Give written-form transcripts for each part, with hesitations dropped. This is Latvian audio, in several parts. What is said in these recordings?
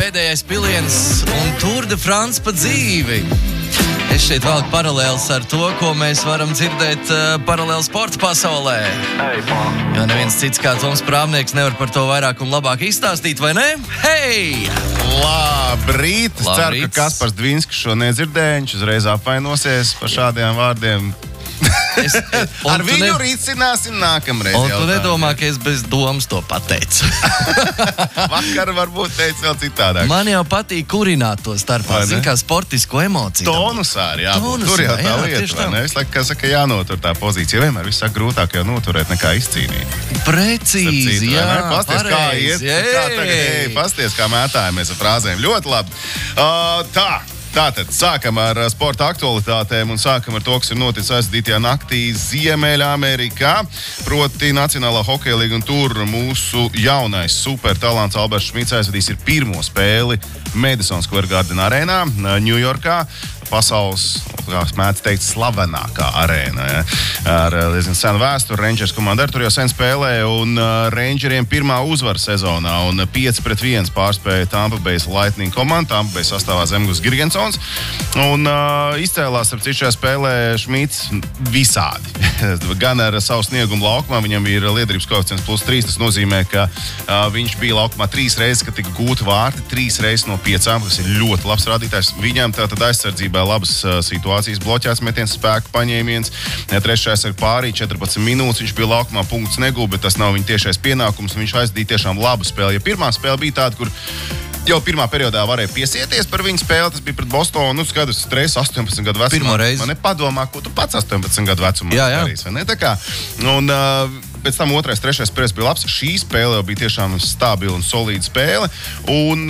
pēdējais piliens un Tour de France pa dzīvi. Es šeit valku paralēlis ar to, ko mēs varam dzirdēt paralēli sporta pasaulē. Jo neviens cits kā Toms Prāvnieks nevar par to vairāk un labāk izstāstīt, vai ne? Hei! Labrīt! Es ceru, ka Kaspars Dvinskis šo nedzirdēja, viņš uzreiz apvainosies par šādiem vārdiem. Ar viņu rīcināsim nākamreiz. Un tu nedomā, ka es bez domas to pateicu. Vakar varbūt teicu vēl citādāk. Man jau patīk kurināt to starpā, zin kā sportisko emociju. Tonusā arī jābūt. Tur jau tā lieta, vai ne? Es laikam, kā saka, jānotur tā pozīcija. Vienmēr viss saka grūtāk jau noturēt nekā izcīnīt. Precīzi, jā, pasties, kā iet, kā tagad, pasties, kā mētājamies ar frāzēm. Ļoti labi. Tātad sākam ar sporta aktualitātēm un sākam ar to, kas ir noticis aizvadītajā naktī Ziemeļamerikā. Proti Nacionālā hokeja līga un tur mūsu jaunais supertalants Alberts Šmits aizvadīs ir pirmo spēli Madison Square Garden arēnā, Ņujorkā. Pasaules, kā mēdz teikt, slavenākā arēna. Ja? Ar diezgan senu vēsturi Rangers komanda tur jau sen spēlē un Rangeriem pirmā uzvara sezonā un 5-1 pārspēja Tampa Bay Lightning komandu. Tampa Bay sastāvā Zemgus Girgensons un izcēlās ar citu šajā spēlē Šmits visādi. Gan ar savu sniegumu laukumā, viņam ir liederības koeficients +3, tas nozīmē, ka viņš bija laukumā 3 reizes, kad tika gūti vārti, 3 reizes no 5, kas ir ļoti labs rādītājs. Viņam tātad aizsardzībā labas situācijas, bloķēts metiens, spēka paņēmiens. Trešais ir pārī 14 minūtes, viņš bija laukumā, punkts negūja, bet tas nav viņa tiešais pienākums. Viņš aizdīja tiešām labu spēli. Ja pirmā spēle bija tāda, kur jau pirmā periodā varēja piesieties par viņu spēli, tas bija pret Bostonu, skaidrs, stress 18 gadu vecumā. Pirmo reizi. Man nepadomā, ko tu pats 18 gadu vecumā darīs, vai ne? Tā kā, un pēc tam otrais, trešais spēles bija labs. Šī spēle jau bija tiešām stabila un solīda spēle. Un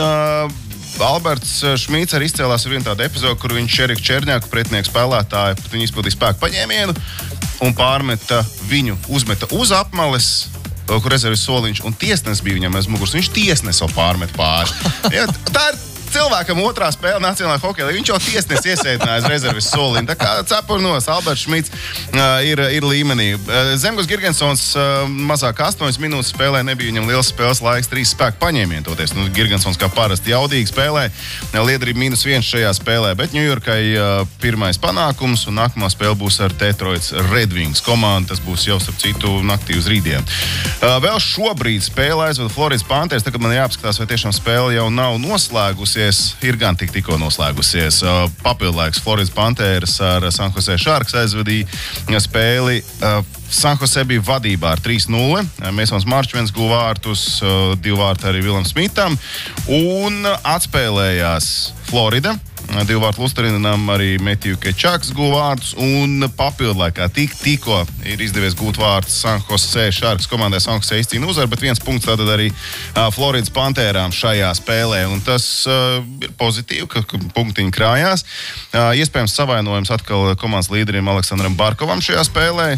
Alberts Šmits arī izcēlās ar vienu tādu epizodu, kur viņš Eriku Čerņāku pretinieku spēlētāju, viņu izpildīja spēku paņēmienu un pārmeta viņu, uzmeta uz apmales, kur rezervis soliņš, un tiesnes bija viņam aiz muguras. Viņš tiesneso pārmet pāri. Ja, tā ir cilvēkam otrā spēle Nacionālajā hokeja līgā. Viņš jau tiesnes iesēdināja aiz rezervis soliņu. Tā kā cepurnos Alberts Šmits ir līmenī. Zemgus Girgensons mazāk 8 minūtes spēlē, nebija viņam liels spēles laiks, 3 spēku paņēmieni toties. Girgensons kā parasti jaudīgi spēlē, liederība -1 šajā spēlē, bet Ņujorkai pirmais panākums un nākamā spēle būs ar Detroits Red Wings komandu. Tas būs jau starp citu naktī uz rītdienu. Vēl šobrīd spēle aizvada Floridas Panthers, tagad man jāapskatās, vai tiešām spēle jau nav noslēgusies. Ir gan tikko noslēgusies. Papildlaiks Floridas Panthers ar San Jose Sharks aizvadīja spēli. San Jose bija vadībā ar 3-0. Mēsons Marčvens guva vārtus, 2 vārti arī Vilam Smitam. Un atspēlējās Florida. 2 vārtu Lustarinam arī Metiju Kečaks guva vārtus. Un papildlaikā tikko ir izdevies gūt vārtus San Jose Sharks komandai. San Jose izcīna uzvaru, bet 1 punkts tātad arī Floridas Pantērām šajā spēlē. Un tas ir pozitīvi, ka punktiņi krājās. Iespējams savainojums atkal komandas līderim Aleksandram Barkovam šajā spēlē.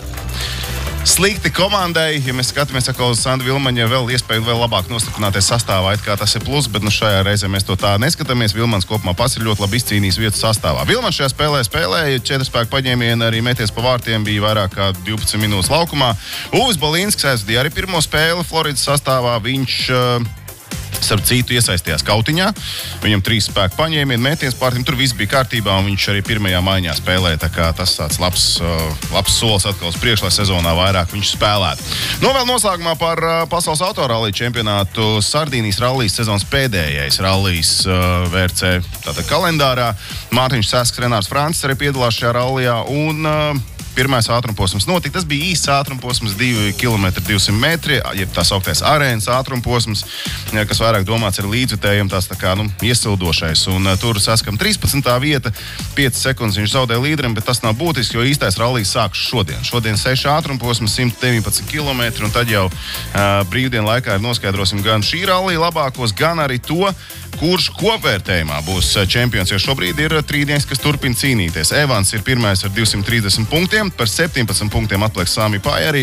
Slikti komandai, ja mēs skatāmies uz Sandu Vilmaņa, vēl iespēju vēl labāk nostiprināties sastāvā, it kā tas ir plus, bet šajā reizē mēs to tā neskatāmies. Vilmans kopumā pats ir ļoti labi izcīnījis vietu sastāvā. Vilmans šajā spēlē spēlēja 4 spēku paņēmienu, arī meties pa vārtiem, bija vairāk kā 12 minūtes laukumā. Uvis Balīnskis aizvadīja arī pirmo spēli Floridas sastāvā. Viņš starp citu iesaistījās kautiņā. Viņam 3 spēku paņēmienu, mētiens pārtim, tur viss bija kārtībā, un viņš arī pirmajā maiņā spēlēja. Tā kā tas tāds labs solis atkal uz priekšu, lai sezonā vairāk viņš spēlētu. Vēl noslēgumā par pasaules autorallija čempionātu. Sardīnijas rallijas sezonas pēdējais rallijas VRC kalendārā. Mārtiņš Sesks, Renārs Francis arī piedalās šajā rallijā, un pirmais ātrumposms notika. Tas bija īsts ātrumposms, 2 km 200 metri, jeb tā sauktais arēnas ātrumposms, kas vairāk domāts ir līdzvitējiem, tās tā kā iesildošais. Un tur Seskam 13. vieta, 5 sekundes viņš zaudēja līderim, bet tas nav būtiski, jo īstais rallijas sāks šodien. Šodien 6 ātrumposms, 119 km, un tad jau brīvdienu laikā ir noskaidrosim gan šī rallija labākos, gan arī to, kurš kopvērtējumā būs čempions, jo šobrīd ir trīnieks, kas turpina cīnīties. Evans ir pirmais ar 230 punktiem, par 17 punktiem atliek Sami Pājari